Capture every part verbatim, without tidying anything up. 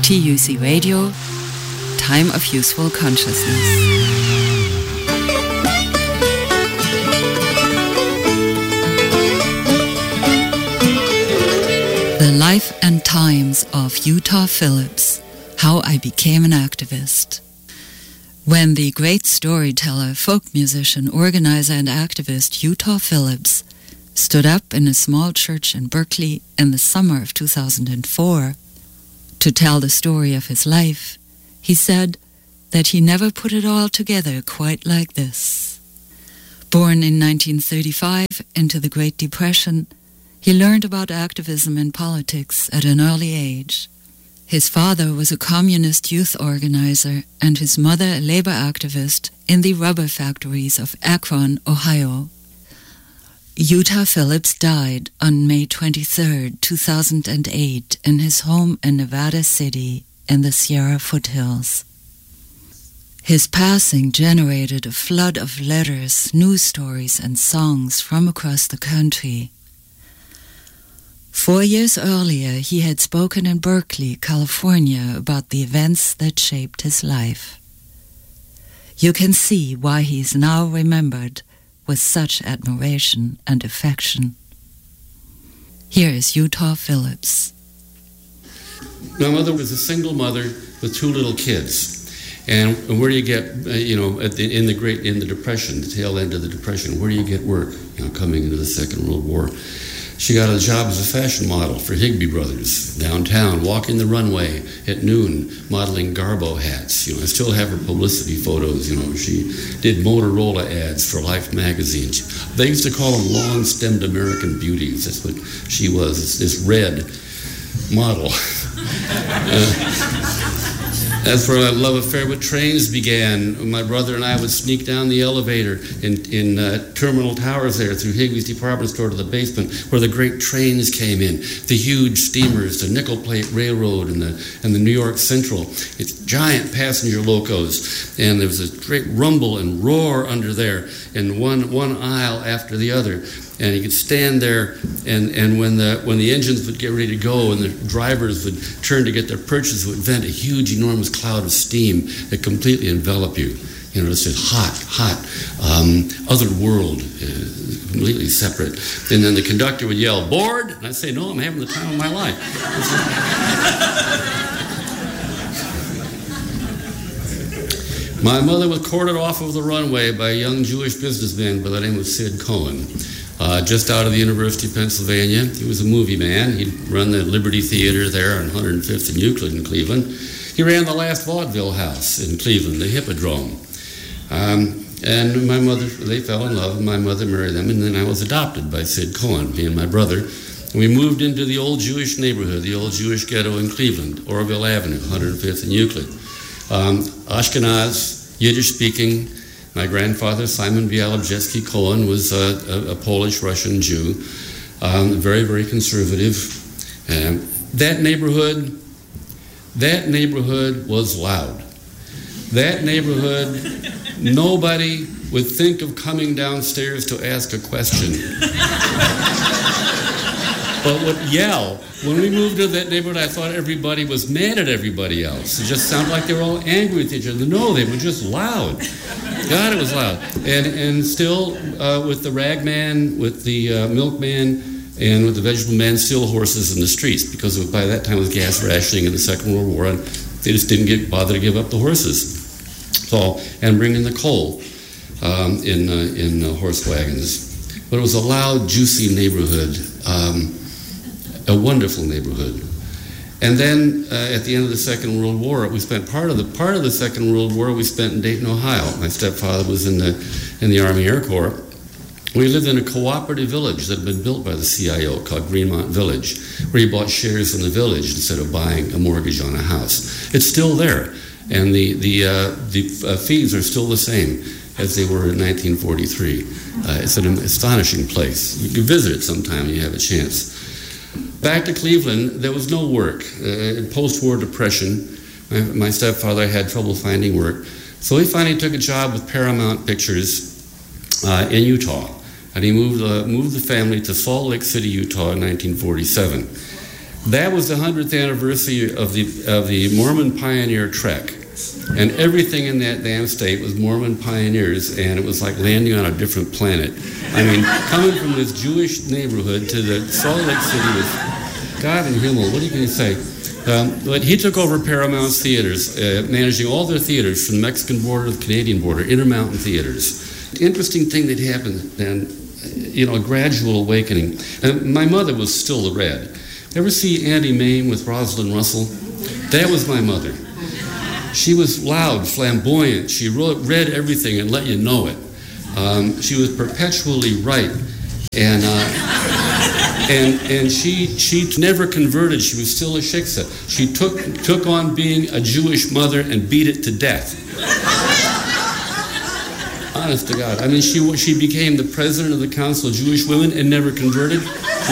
T U C Radio, Time of Useful Consciousness. The Life and Times of Utah Phillips, How I Became an Activist. When the great storyteller, folk musician, organizer, and activist Utah Phillips stood up in a small church in Berkeley in the summer of two thousand four to tell the story of his life, he said that he never put it all together quite like this. Born in nineteen thirty-five into the Great Depression, he learned about activism and politics at an early age. His father was a communist youth organizer and his mother a labor activist in the rubber factories of Akron, Ohio. Utah Phillips died on May twenty-third, two thousand eight in his home in Nevada City in the Sierra foothills. His passing generated a flood of letters, news stories, and songs from across the country. Four years earlier, he had spoken in Berkeley, California, about the events that shaped his life. You can see why he is now remembered with such admiration and affection. Here is Utah Phillips. My mother was a single mother with two little kids. And where do you get, uh, you know, at the, in the great, in the Depression, the tail end of the Depression, where do you get work, you know, coming into the Second World War? She got a job as a fashion model for Higbee Brothers downtown, walking the runway at noon, modeling Garbo hats. You know, I still have her publicity photos. You know, she did Motorola ads for Life magazine. They used to call them long-stemmed American beauties. That's what she was. It's this red model. uh, That's where my love affair with trains began. My brother and I would sneak down the elevator in, in uh, Terminal Towers there through Higbee's department store to the basement where the great trains came in, the huge steamers, the Nickel Plate Railroad and the and the New York Central. It's giant passenger locos, and there was a great rumble and roar under there, and one one aisle after the other. And you could stand there, and, and when the when the engines would get ready to go and the drivers would turn to get their purchases, it would vent a huge, enormous cloud of steam that completely envelop you. You know, it's just hot, hot, um, other world, uh, completely separate. And then the conductor would yell, "Bored?" And I'd say, "No, I'm having the time of my life." My mother was courted off of the runway by a young Jewish businessman by the name of Sid Cohen. Uh, just out of the University of Pennsylvania. He was a movie man. He'd run the Liberty Theater there on one hundred fifth and Euclid in Cleveland. He ran the last vaudeville house in Cleveland, the Hippodrome. Um, and my mother, they fell in love, and my mother married them, and then I was adopted by Sid Cohen, me and my brother. And we moved into the old Jewish neighborhood, the old Jewish ghetto in Cleveland, Oroville Avenue, one hundred fifth and Euclid. Um, Ashkenaz, Yiddish-speaking. My grandfather, Simon Bialobjeski Cohen, was a, a, a Polish-Russian Jew, um, very, very conservative. Um, that neighborhood, that neighborhood was loud. That neighborhood, nobody would think of coming downstairs to ask a question, but would yell. When we moved to that neighborhood, I thought everybody was mad at everybody else. It just sounded like they were all angry with each other. No, they were just loud. God, it was loud. And and still, uh, with the ragman, with the uh, milkman, and with the vegetable man, still horses in the streets, because it was, by that time it was gas rationing in the Second World War, and they just didn't get, bother to give up the horses. So, and bringing the coal um, in, uh, in uh, horse wagons. But it was a loud, juicy neighborhood, um, a wonderful neighborhood. And then uh, at the end of the Second World War, we spent part of the part of the Second World War we spent in Dayton, Ohio. My stepfather was in the in the Army Air Corps. We lived in a cooperative village that had been built by the C I O called Greenmont Village, where you bought shares in the village instead of buying a mortgage on a house. It's still there, and the the uh, the uh, fees are still the same as they were in nineteen forty-three. Uh, it's an astonishing place. You can visit it sometime when you have a chance. Back to Cleveland, there was no work. Uh, post-war depression, my, my stepfather had trouble finding work. So he finally took a job with Paramount Pictures uh, in Utah. And he moved, uh, moved the family to Salt Lake City, Utah in nineteen forty-seven. That was the hundredth anniversary of the of the Mormon Pioneer Trek. And everything in that damn state was Mormon pioneers, and it was like landing on a different planet. I mean, coming from this Jewish neighborhood to the Salt Lake City was God in Himmel. What are you going to say? Um, but he took over Paramount's theaters, uh, managing all their theaters from the Mexican border to the Canadian border, Intermountain theaters. The interesting thing that happened then, you know, a gradual awakening. And my mother was still the red. Ever see Andy Mayne with Rosalind Russell? That was my mother. She was loud, flamboyant. She wrote, read everything and let you know it. Um, she was perpetually right, and uh, and and she she never converted. She was still a shiksa. She took took on being a Jewish mother and beat it to death. Honest to God, I mean, she she became the president of the Council of Jewish Women and never converted. She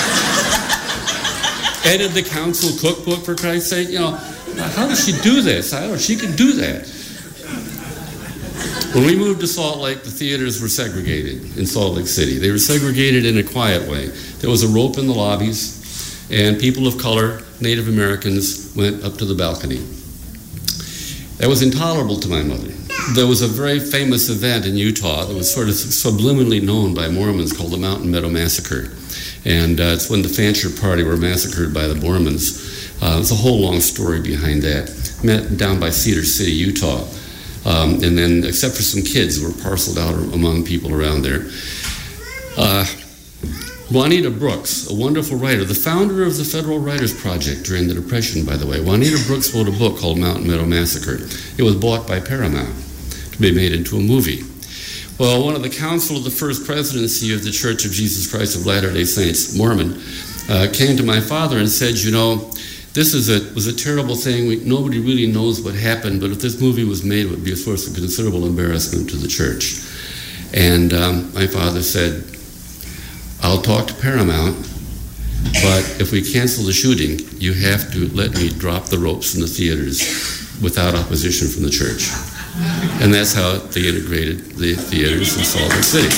edited the council cookbook, for Christ's sake. You know. How does she do this? I don't know. She could do that. When we moved to Salt Lake, the theaters were segregated in Salt Lake City. They were segregated in a quiet way. There was a rope in the lobbies, and people of color, Native Americans, went up to the balcony. That was intolerable to my mother. There was a very famous event in Utah that was sort of subliminally known by Mormons called the Mountain Meadow Massacre. And uh, it's when the Fancher Party were massacred by the Mormons. Uh, there's a whole long story behind that. Met down by Cedar City, Utah. Um, and then, except for some kids who were parceled out among people around there. Uh, Juanita Brooks, a wonderful writer, the founder of the Federal Writers Project during the Depression, by the way. Juanita Brooks wrote a book called Mountain Meadow Massacre. It was bought by Paramount to be made into a movie. Well, one of the council of the First Presidency of the Church of Jesus Christ of Latter-day Saints, Mormon, uh, came to my father and said, you know, this is a, was a terrible thing. We, nobody really knows what happened, but if this movie was made, it would be a source of considerable embarrassment to the church. And um, my father said, I'll talk to Paramount, but if we cancel the shooting, you have to let me drop the ropes in the theaters without opposition from the church. And that's how they integrated the theaters in Salt Lake City.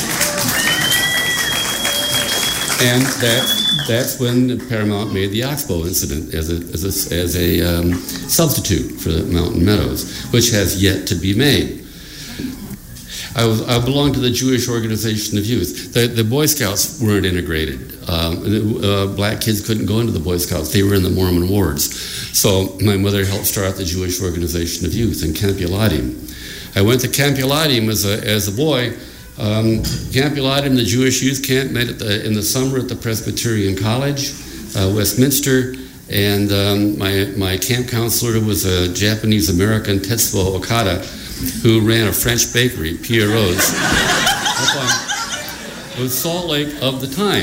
And that that's when Paramount made the Oxbow incident as a as a, as a um, substitute for the Mountain Meadows, which has yet to be made. I was I belonged to the Jewish Organization of Youth. The, the Boy Scouts weren't integrated. Um, uh, black kids couldn't go into the Boy Scouts. They were in the Mormon wards. So my mother helped start the Jewish Organization of Youth in Camp Eladim. I went to Camp Eladim as a as a boy. Um, Camp Eladim, the Jewish youth camp, met at the, in the summer at the Presbyterian College, uh, Westminster, and um, my my camp counselor was a Japanese-American, Tetsuo Okada, who ran a French bakery, Pierrot's. It was Salt Lake of the time.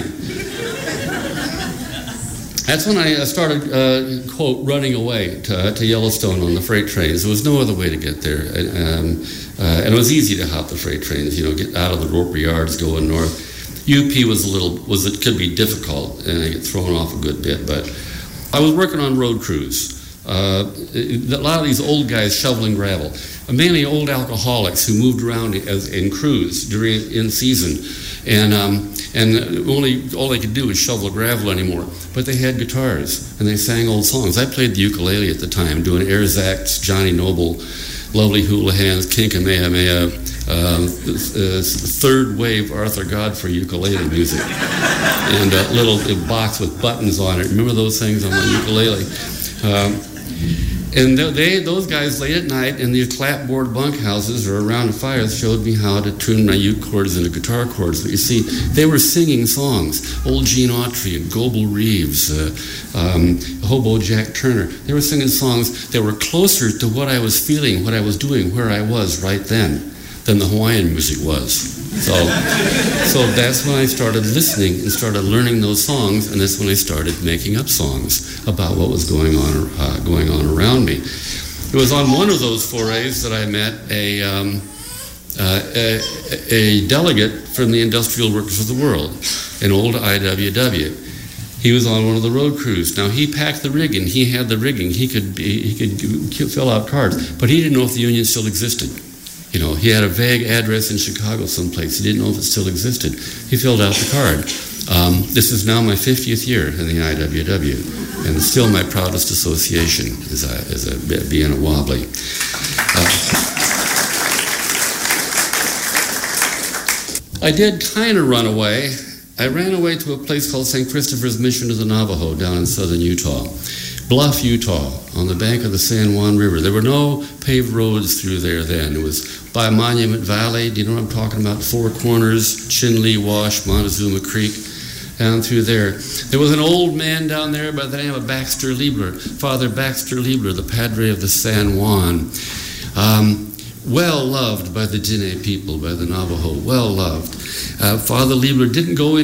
That's when I started, uh, quote, running away to, to Yellowstone on the freight trains. There was no other way to get there. Um, uh, and it was easy to hop the freight trains, you know, get out of the Roper Yards, going north. U P was a little, was it could be difficult, and I get thrown off a good bit. But I was working on road crews. Uh, a lot of these old guys shoveling gravel, mainly old alcoholics who moved around as in crews during in season, and um, and only all they could do was shovel gravel anymore. But they had guitars and they sang old songs. I played the ukulele at the time, doing Airzaks, Johnny Noble, Lovely Hula Hands, Kinkamehameha, um, uh, third wave Arthur Godfrey ukulele music, and a little box with buttons on it. Remember those things on my ukulele? Um, and they, those guys late at night in these clapboard bunkhouses or around fires showed me how to tune my uke chords into guitar chords. But you see, they were singing songs. Old Gene Autry and Goebel Reeves, uh, um, Hobo Jack Turner. They were singing songs that were closer to what I was feeling, what I was doing, where I was right then, than the Hawaiian music was. So, so that's when I started listening and started learning those songs, and that's when I started making up songs about what was going on uh, going on around me. It was on one of those forays that I met a, um, uh, a, a delegate from the Industrial Workers of the World, an old I W W. He was on one of the road crews. Now, he packed the rigging. He had the rigging. He could be, he could fill out cards, but he didn't know if the union still existed. You know, he had a vague address in Chicago someplace. He didn't know if it still existed. He filled out the card. Um, this is now my fiftieth year in the I W W, and still my proudest association is a, is a, being a Wobbly. Uh, I did kind of run away. I ran away to a place called Saint Christopher's Mission of the Navajo down in southern Utah. Bluff, Utah, on the bank of the San Juan River. There were no paved roads through there then. It was by Monument Valley. Do you know what I'm talking about? Four Corners, Chinle Wash, Montezuma Creek, down through there. There was an old man down there by the name of Baxter Liebler, Father Baxter Liebler, the Padre of the San Juan. Um, well loved by the Diné people, by the Navajo, well loved. Uh, Father Liebler didn't go in